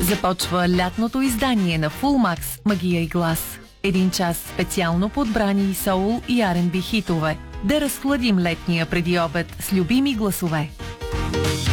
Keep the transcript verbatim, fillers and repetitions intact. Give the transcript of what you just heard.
Започва лятното издание на Full Max Магия и глас. Един час специално подбрани соул и Ар енд Би хитове. Да разхладим летния преди обед с любими гласове.